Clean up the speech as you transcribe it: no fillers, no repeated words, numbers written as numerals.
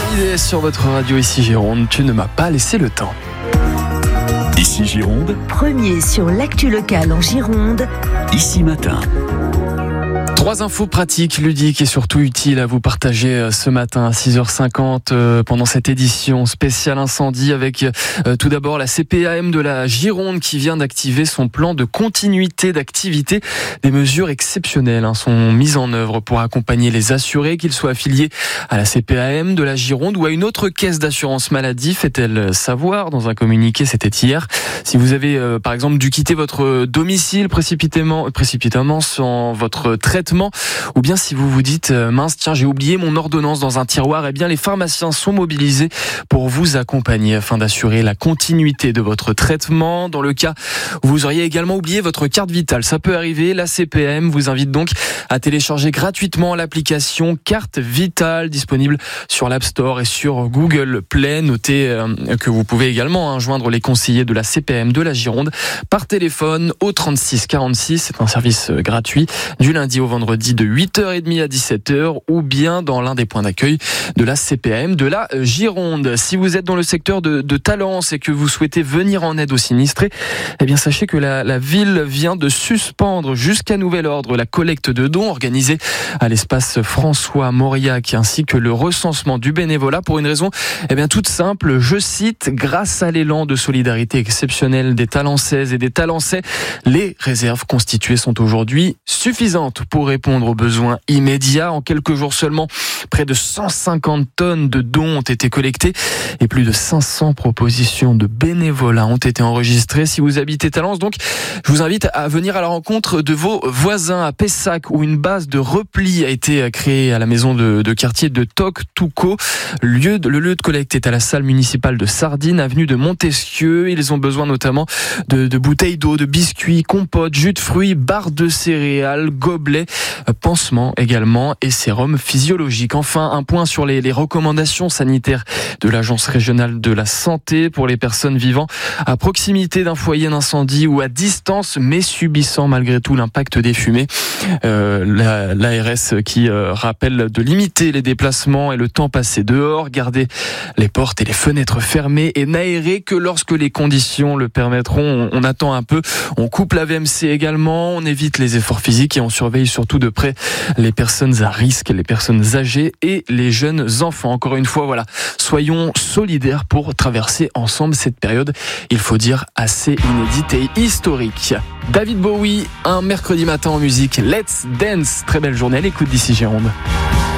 Hallyday sur votre radio ici Gironde, tu ne m'as pas laissé le temps. Ici Gironde, Premier sur l'actu locale en Gironde. Ici Matin. 3 infos pratiques, ludiques et surtout utiles à vous partager ce matin à 6h50 pendant cette édition spéciale incendie avec tout d'abord la CPAM de la Gironde qui vient d'activer son plan de continuité d'activité. Des mesures exceptionnelles sont mises en œuvre pour accompagner les assurés, qu'ils soient affiliés à la CPAM de la Gironde ou à une autre caisse d'assurance maladie, fait-elle savoir dans un communiqué, c'était hier. Si vous avez par exemple dû quitter votre domicile précipitamment sans votre traitement, ou bien si vous vous dites mince tiens j'ai oublié mon ordonnance dans un tiroir, eh bien les pharmaciens sont mobilisés pour vous accompagner afin d'assurer la continuité de votre traitement. Dans le cas où vous auriez également oublié votre carte vitale, ça peut arriver, la CPM vous invite donc à télécharger gratuitement l'application Carte Vitale disponible sur l'App Store et sur Google Play. Notez que vous pouvez également joindre les conseillers de la CPM de la Gironde par téléphone au 36 46, c'est un service gratuit du lundi au vendredi de 8h30 à 17h ou bien dans l'un des points d'accueil de la CPAM de la Gironde. Si vous êtes dans le secteur de Talence et que vous souhaitez venir en aide aux sinistrés, eh bien sachez que la ville vient de suspendre jusqu'à nouvel ordre la collecte de dons organisée à l'espace François Mauriac ainsi que le recensement du bénévolat pour une raison toute simple, je cite, grâce à l'élan de solidarité exceptionnel des Talençaises et des Talençais, les réserves constituées sont aujourd'hui suffisantes pour répondre aux besoins immédiats. En quelques jours seulement, près de 150 tonnes de dons ont été collectées et plus de 500 propositions de bénévolat ont été enregistrées. Si vous habitez Talence, donc, je vous invite à venir à la rencontre de vos voisins à Pessac où une base de repli a été créée à la maison de quartier de Toc-Toucault. Le lieu de collecte est à la salle municipale de Sardine, avenue de Montesquieu. Ils ont besoin notamment de bouteilles d'eau, de biscuits, compotes, jus de fruits, barres de céréales, gobelets, pansements également et sérum physiologique. Enfin, un point sur les recommandations sanitaires de l'Agence régionale de la santé pour les personnes vivant à proximité d'un foyer d'incendie ou à distance mais subissant malgré tout l'impact des fumées. L'ARS qui rappelle de limiter les déplacements et le temps passé dehors, garder les portes et les fenêtres fermées et n'aérer que lorsque les conditions le permettront. On attend un peu, on coupe la VMC également, on évite les efforts physiques et on surveille surtout de près les personnes à risque, les personnes âgées et les jeunes enfants. Encore une fois, voilà, soyons solidaires pour traverser ensemble cette période, il faut dire, assez inédite et historique. David Bowie, un mercredi matin en musique, Let's Dance. Très belle journée à l'écoute d'ici Gironde.